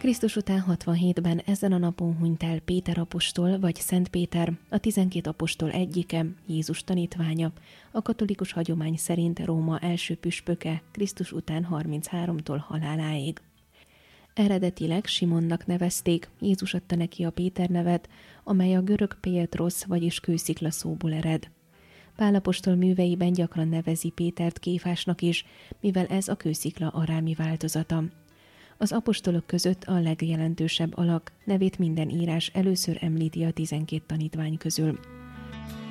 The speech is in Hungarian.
Krisztus után 67-ben ezen a napon hunyt el Péter apostol, vagy Szent Péter, a 12 apostol egyike, Jézus tanítványa, a katolikus hagyomány szerint Róma első püspöke Krisztus után 33-tól haláláig. Eredetileg Simonnak nevezték, Jézus adta neki a Péter nevet, amely a görög Pétros, vagyis kőszikla szóból ered. Pál apostol műveiben gyakran nevezi Pétert Kéfásnak is, mivel ez a kőszikla arámi változata. Az apostolok között a legjelentősebb alak, nevét minden írás először említi a 12 tanítvány közül.